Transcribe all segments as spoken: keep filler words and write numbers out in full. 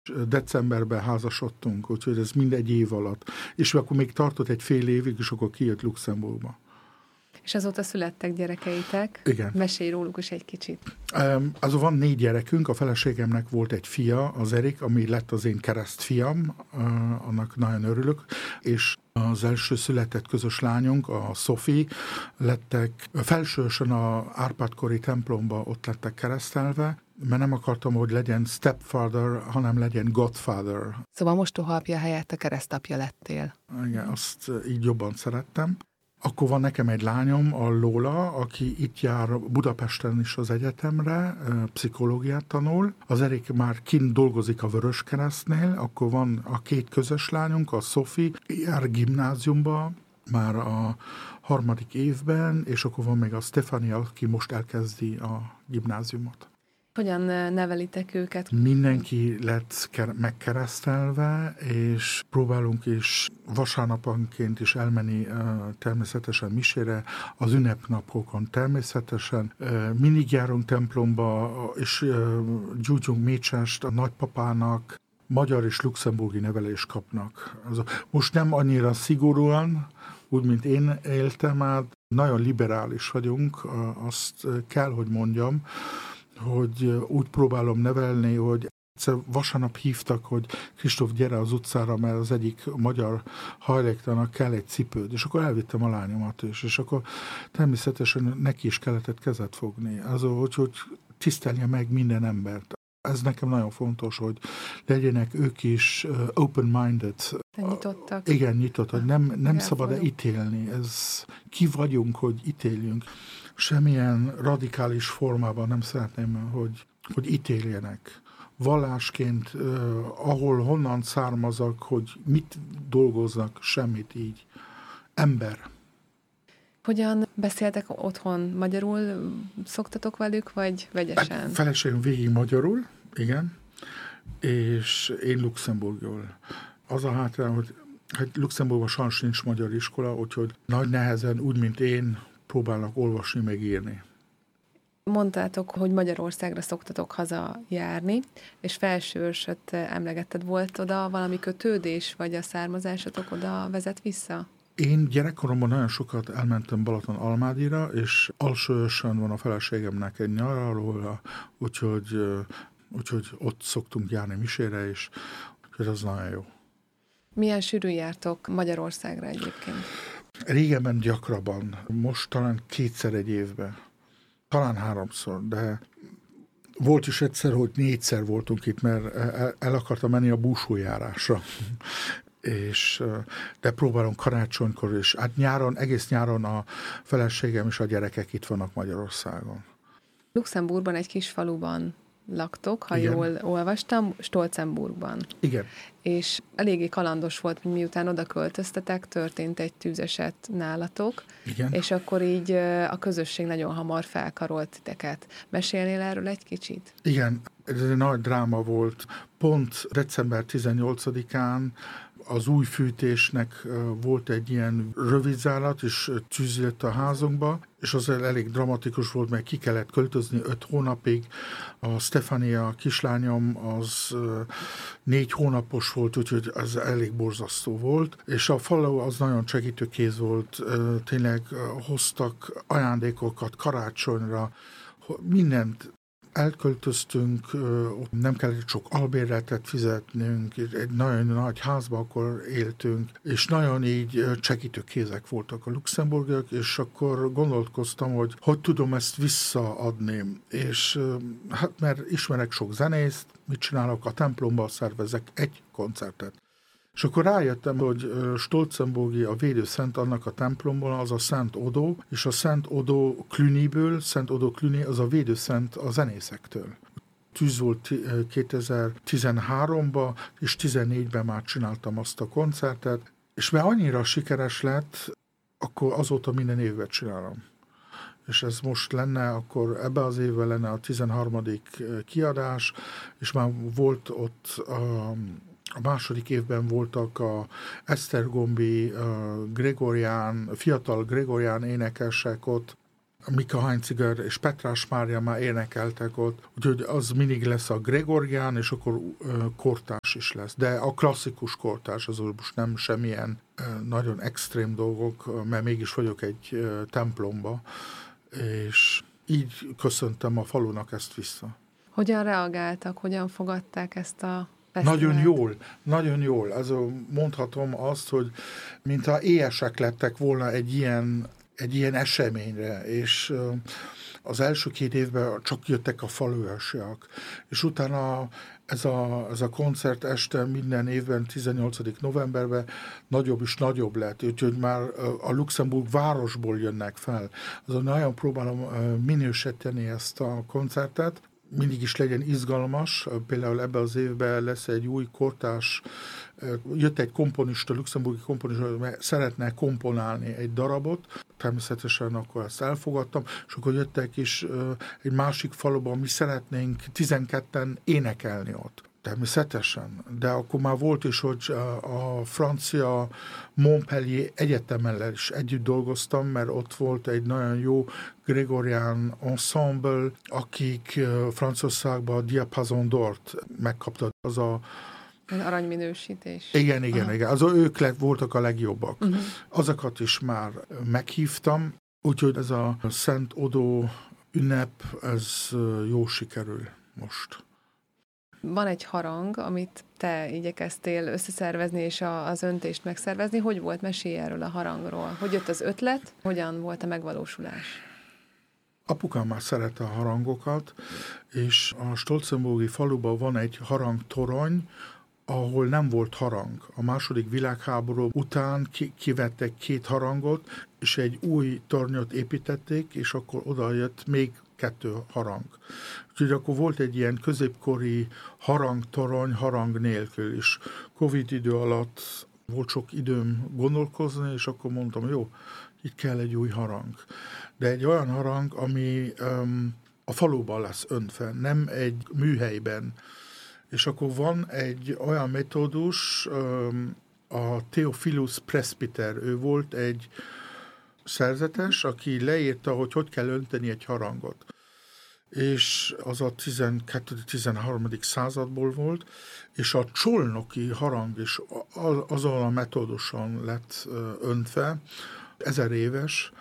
Decemberben házasodtunk, úgyhogy ez mindegy év alatt. És akkor még tartott egy fél évig, és akkor kijött Luxemburgba. És azóta születtek gyerekeitek. Igen. Mesélj róluk is egy kicsit. Um, azon van négy gyerekünk, a feleségemnek volt egy fia, az Erik, ami lett az én keresztfiam, uh, annak nagyon örülök, és az első született közös lányunk, a Sophie, lettek felsősen a Árpád-kori templomba, ott lettek keresztelve, mert nem akartam, hogy legyen stepfather, hanem legyen godfather. Szóval mostohaapja helyett a keresztapja lettél. Igen, azt így jobban szerettem. Akkor van nekem egy lányom, a Lola, aki itt jár Budapesten is az egyetemre, pszichológiát tanul. Az Erik már kint dolgozik a Vöröskeresztnél, akkor van a két közös lányunk, a Sophie, jár gimnáziumba, már a harmadik évben, és akkor van még a Stefania, aki most elkezdi a gimnáziumot. Hogyan nevelitek őket? Mindenki lett megkeresztelve, és próbálunk is vasárnaponként is elmenni természetesen misére, az ünnepnapokon természetesen. Mindig járunk templomba, és gyújtjunk mécsest a nagypapának, magyar és luxemburgi nevelést kapnak. Most nem annyira szigorúan, úgy, mint én éltem át, nagyon liberális vagyunk, azt kell, hogy mondjam, hogy úgy próbálom nevelni, hogy egyszer vasárnap hívtak, hogy Kristóf, gyere az utcára, mert az egyik magyar hajléktalannak kell egy cipőd, és akkor elvittem a lányomat is, és akkor természetesen neki is kellett kezet fogni, az, hogy, hogy tisztelje meg minden embert. Ez nekem nagyon fontos, hogy legyenek ők is open-minded. Te nyitottak. Igen, nyitott, hogy nem, nem szabad-e ítélni. Ez, ki vagyunk, hogy ítéljünk. Semmilyen radikális formában nem szeretném, hogy, hogy ítéljenek. Vallásként, uh, ahol honnan származak, hogy mit dolgoznak, semmit így. Ember. Hogyan beszéltek otthon? Magyarul szoktatok velük, vagy vegyesen? Hát, feleségem végig magyarul, igen, és én luxemburgul. Az a hátrány, hogy hát Luxemburgban sajnos nincs magyar iskola, úgyhogy nagy nehezen, úgy, mint én, próbálnak olvasni, meg írni. Mondtátok, hogy Magyarországra szoktatok hazajárni, és felsősöt emlegetted, volt oda valami kötődés, vagy a származásotok oda vezet vissza? Én gyerekkoromban nagyon sokat elmentem Balaton-Almádira, és alsóösön van a feleségemnek egy nyaralója, úgyhogy, úgyhogy ott szoktunk járni misére, és úgyhogy az nagyon jó. Milyen sűrűn jártok Magyarországra egyébként? Régebben gyakrabban, most talán kétszer egy évben, talán háromszor, de volt is egyszer, hogy négyszer voltunk itt, mert el akartam menni a búsójárásra. És, de próbálunk karácsonykor is. Hát nyáron, egész nyáron a feleségem és a gyerekek itt vannak Magyarországon. Luxemburgban egy kis faluban laktok, ha Igen. jól olvastam, Stolzenburgban. Igen. És eléggé kalandos volt, hogy miután oda költöztetek, történt egy tűzeset nálatok, Igen. és akkor így a közösség nagyon hamar felkarolt titeket. Mesélnél erről egy kicsit? Igen, ez egy nagy dráma volt. Pont december tizennyolcadikán az új fűtésnek volt egy ilyen rövidzárat, és tűz jött a házunkba, és az elég dramatikus volt, mert ki kellett költözni öt hónapig. A Stefania kislányom az négy hónapos volt, úgyhogy az elég borzasztó volt, és a falu az nagyon segítőkéz volt, tényleg hoztak ajándékokat karácsonyra, mindent. Elköltöztünk, nem kellett sok albérletet fizetnünk, egy nagyon nagy házba akkor éltünk, és nagyon így segítőkézek voltak a luxemburgiak, és akkor gondolkoztam, hogy hogy tudom ezt visszaadni, és hát mert ismerek sok zenészt, mit csinálok, a templomban szervezek egy koncertet. És akkor rájöttem, hogy Stolzenburgi, a védőszent annak a templomból, az a Szent Odo, és a Szent Odo Clunyből, Szent Odo Cluny, az a védőszent a zenészektől. Tűz volt kétezer-tizenháromban, és tizennégyben már csináltam azt a koncertet, és mert annyira sikeres lett, akkor azóta minden évben csinálom. És ez most lenne, akkor ebben az évben lenne a tizenharmadik kiadás, és már volt ott a A második évben voltak a Esztergombi, a Gregorián, fiatal Gregorián énekesek ott, Mika Heinziger és Petrás Mária már énekeltek ott, úgyhogy az mindig lesz a gregorián, és akkor kortárs is lesz. De a klasszikus kortárs, az most nem semmilyen nagyon extrém dolgok, mert mégis vagyok egy templomba, és így köszöntem a falunak ezt vissza. Hogyan reagáltak, hogyan fogadták ezt a fesztivált? Nagyon jól, nagyon jól. Ez mondhatom azt, hogy mintha éhesek lettek volna egy ilyen, egy ilyen eseményre, és az első két évben csak jöttek a faluasiak, és utána ez a, ez a koncert este minden évben, tizennyolcadika novemberben nagyobb és nagyobb lett, úgyhogy már a Luxemburg városból jönnek fel. Azon nagyon próbálom minősíteni ezt a koncertet, mindig is legyen izgalmas, például ebben az évben lesz egy új kortárs, jött egy komponista, luxemburgi komponista, mert szeretne komponálni egy darabot, természetesen akkor ezt elfogadtam, és akkor jöttek is egy másik faluban, mi szeretnénk tizenketten énekelni ott. Természetesen, de akkor már volt is, hogy a francia Montpellier Egyetemmel is együtt dolgoztam, mert ott volt egy nagyon jó gregorián ensemble, akik Franciaországban a Diapason d'Ort megkapta, az a aranyminősítés. Igen, igen, Aha. igen. Az ők lett, voltak a legjobbak. Uh-huh. Azokat is már meghívtam, úgyhogy ez a Szent Odó ünnep, ez jó sikerül most. Van egy harang, amit te igyekeztél összeszervezni, és a, az öntést megszervezni. Hogy volt? Mesélj erről a harangról. Hogy jött az ötlet? Hogyan volt a megvalósulás? Apukám már szerette a harangokat, és a Stolzenburgi faluban van egy harangtorony, ahol nem volt harang. A második világháború után ki- kivettek két harangot, és egy új tornyot építették, és akkor oda jött még kettő harang. Úgyhogy akkor volt egy ilyen középkori harangtorony, harang nélkül is. Covid idő alatt volt sok időm gondolkozni, és akkor mondtam, jó, itt kell egy új harang. De egy olyan harang, ami um, a faluban lesz öntve, nem egy műhelyben. És akkor van egy olyan metódus, um, a Theophilus Presbyter, ő volt egy szerzetes, aki leírta, hogy hogy kell önteni egy harangot. És az a tizenkettő-tizenharmadik századból volt, és a csolnoki harang is azon a metóduson lett öntve, ezer éves,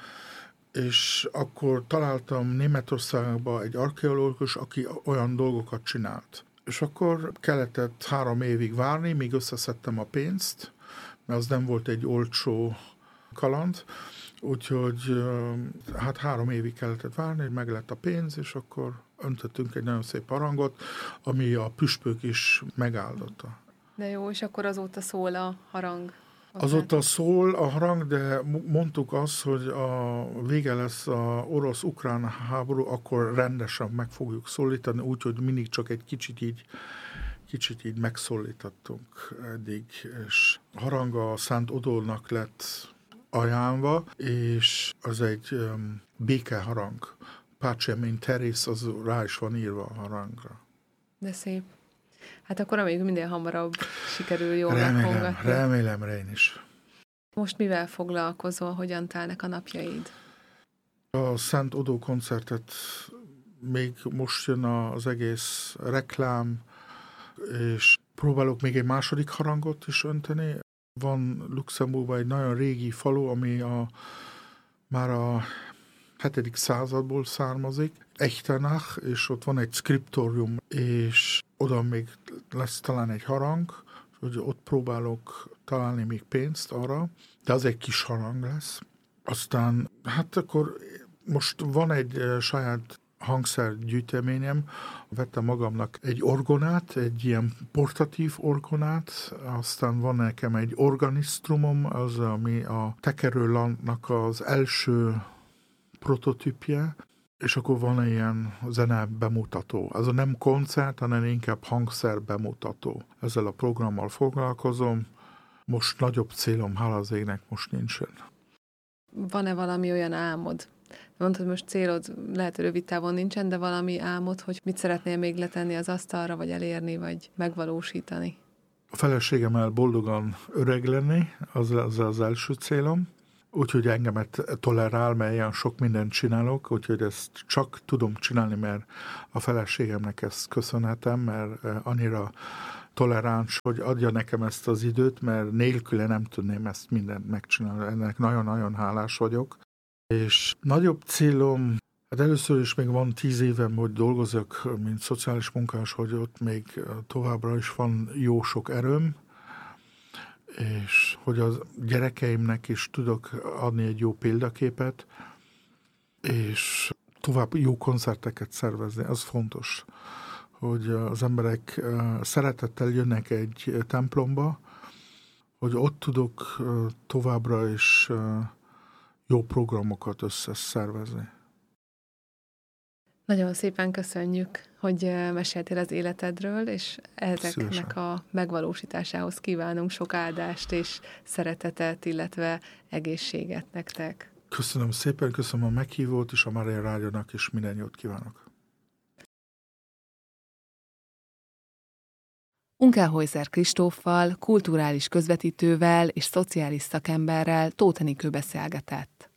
és akkor találtam Németországban egy archeológus, aki olyan dolgokat csinált. És akkor kellett három évig várni, míg összeszedtem a pénzt, mert az nem volt egy olcsó kaland, úgyhogy hát három évig kellett várni, hogy meg lett a pénz, és akkor öntöttünk egy nagyon szép harangot, ami a püspök is megáldotta. De jó, és akkor azóta szól a harang. Azóta szól a harang, de mondtuk azt, hogy a vége lesz a orosz-ukrán háború, akkor rendesen meg fogjuk szólítani, úgyhogy mindig csak egy kicsit így, kicsit így megszólítottunk eddig. És a harang a Szent Odónak lett ajánlva, és az egy um, békeharang. Pacem in terris, az rá is van írva a harangra. De szép. Hát akkor még minél hamarabb sikerül jól remélem, megkongatni. Remélem, én is. Most mivel foglalkozol, hogyan telnek a napjaid? A Szent Odó koncertet még most jön az egész reklám, és próbálok még egy második harangot is önteni. Van Luxemburgban egy nagyon régi falu, ami a, már a hetedik századból származik, Echternach, és ott van egy skriptorium, és oda még lesz talán egy harang, hogy ott próbálok találni még pénzt arra, de az egy kis harang lesz. Aztán, hát akkor most van egy saját hangszergyűjteményem, vettem magamnak egy orgonát, egy ilyen portatív orgonát, aztán van nekem egy organisztrumom, az, ami a tekerőlandnak az első prototípje, és akkor van ilyen zene bemutató. Ez nem koncert, hanem inkább hangszer bemutató. Ezzel a programmal foglalkozom. Most nagyobb célom, hála az égnek, most nincsen. Van-e valami olyan álmod? Mondtad, most célod lehet, hogy rövid távon nincsen, de valami álmod, hogy mit szeretnél még letenni az asztalra, vagy elérni, vagy megvalósítani? A feleségemmel boldogan öreg lenni, az az, az első célom, úgyhogy engemet tolerál, mert ilyen sok mindent csinálok, úgyhogy ezt csak tudom csinálni, mert a feleségemnek ezt köszönhetem, mert annyira toleráns, hogy adja nekem ezt az időt, mert nélküle nem tudném ezt mindent megcsinálni. Ennek nagyon-nagyon hálás vagyok. És nagyobb célom, hát először is még van tíz évem, hogy dolgozok, mint szociális munkás, hogy ott még továbbra is van jó sok erőm, és hogy az gyerekeimnek is tudok adni egy jó példaképet, és tovább jó koncerteket szervezni, az fontos, hogy az emberek szeretettel jönnek egy templomba, hogy ott tudok továbbra is jó programokat összeszervezni. Nagyon szépen köszönjük, hogy meséltél az életedről, és ezeknek Szívesen. a megvalósításához kívánunk sok áldást és szeretetet, illetve egészséget nektek. Köszönöm szépen, köszönöm a meghívót, és a Mária Rádiónak is minden jót kívánok. Unkelhäuser Kristóffal, kulturális közvetítővel és szociális szakemberrel Tóth Enikő beszélgetett.